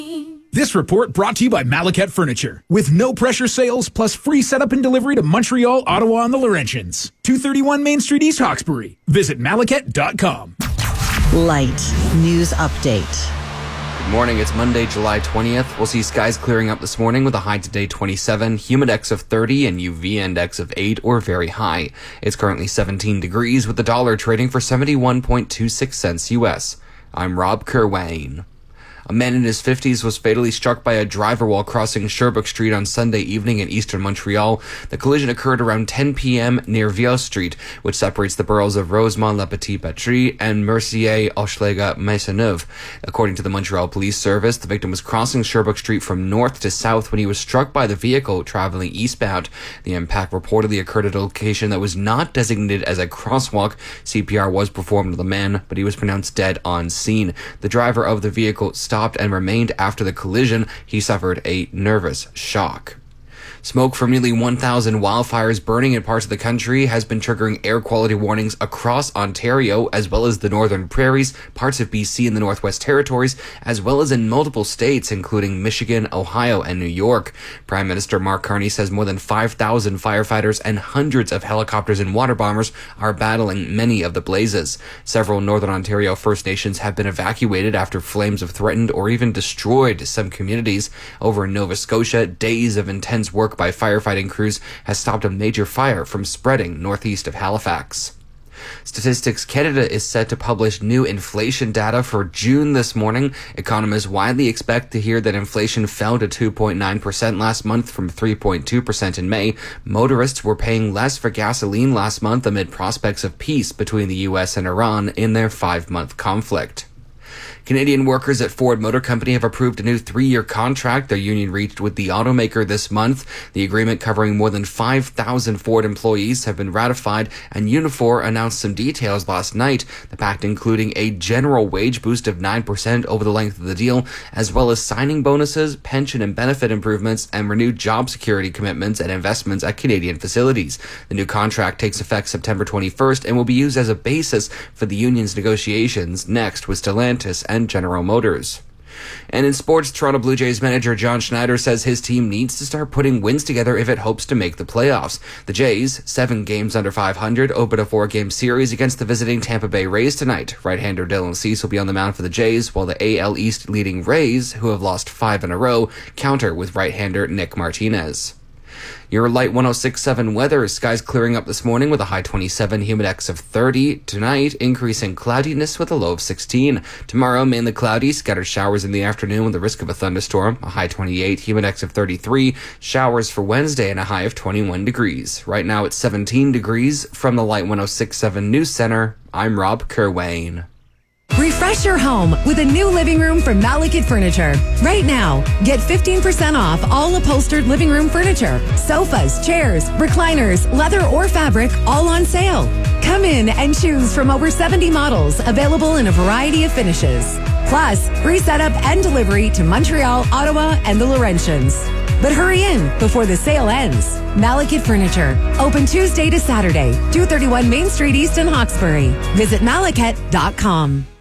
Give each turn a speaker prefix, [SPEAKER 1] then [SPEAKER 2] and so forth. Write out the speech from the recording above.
[SPEAKER 1] This report brought to you by Malaket Furniture. With no pressure sales plus free setup and delivery to Montreal, Ottawa, and the Laurentians. 231 Main Street, East Hawkesbury. Visit Malaket.com.
[SPEAKER 2] Light News Update.
[SPEAKER 3] Good morning. It's Monday, July 20th. We'll see skies clearing up this morning with a high today 27, humidex of 30, and UV index of 8 or very high. It's currently 17 degrees with the dollar trading for 71.26 cents U.S. I'm Rob Kerwayne. A man in his 50s was fatally struck by a driver while crossing Sherbrooke Street on Sunday evening in eastern Montreal. The collision occurred around 10 p.m. near Vieux Street, which separates the boroughs of Rosemont-la-Petite-Patrie and Mercier-Hochelaga-Maisonneuve. According to the Montreal Police Service, the victim was crossing Sherbrooke Street from north to south when he was struck by the vehicle traveling eastbound. The impact reportedly occurred at a location that was not designated as a crosswalk. CPR was performed on the man, but he was pronounced dead on scene. The driver of the vehicle stopped and remained after the collision. He suffered a nervous shock. Smoke from nearly 1,000 wildfires burning in parts of the country has been triggering air quality warnings across Ontario, as well as the Northern Prairies, parts of BC and the Northwest Territories, as well as in multiple states, including Michigan, Ohio, and New York. Prime Minister Mark Carney says more than 5,000 firefighters and hundreds of helicopters and water bombers are battling many of the blazes. Several Northern Ontario First Nations have been evacuated after flames have threatened or even destroyed some communities. Over in Nova Scotia, days of intense work by firefighting crews has stopped a major fire from spreading northeast of Halifax. Statistics Canada is set to publish new inflation data for June this morning. Economists widely expect to hear that inflation fell to 2.9% last month from 3.2% in May. Motorists were paying less for gasoline last month amid prospects of peace between the U.S. and Iran in their 5-month conflict. Canadian workers at Ford Motor Company have approved a new 3-year contract their union reached with the automaker this month. The agreement, covering more than 5,000 Ford employees, have been ratified, and Unifor announced some details last night. The pact including a general wage boost of 9% over the length of the deal, as well as signing bonuses, pension and benefit improvements, and renewed job security commitments and investments at Canadian facilities. The new contract takes effect September 21st and will be used as a basis for the union's negotiations next with Stellantis and General Motors. And in sports, Toronto Blue Jays manager John Schneider says his team needs to start putting wins together if it hopes to make the playoffs. The Jays, 7 games under 500, open a 4-game series against the visiting Tampa Bay Rays tonight. Right-hander Dylan Cease will be on the mound for the Jays, while the AL East leading Rays, who have lost 5 in a row, counter with right-hander Nick Martinez. Your Light 106.7 weather. Skies clearing up this morning with a high 27, humidex of 30. Tonight, increasing cloudiness with a low of 16. Tomorrow, mainly cloudy, scattered showers in the afternoon with the risk of a thunderstorm. A high 28, humidex of 33. Showers for Wednesday and a high of 21 degrees. Right now, it's 17 degrees. From the Light 106.7 News Center, I'm Rob Kerwayne.
[SPEAKER 4] Refresh your home with a new living room from Malaket Furniture. Right now, get 15% off all upholstered living room furniture. Sofas, chairs, recliners, leather or fabric, all on sale. Come in and choose from over 70 models available in a variety of finishes. Plus, free setup and delivery to Montreal, Ottawa, and the Laurentians. But hurry in before the sale ends. Malaket Furniture. Open Tuesday to Saturday, 231 Main Street East in Hawkesbury. Visit Malaket.com.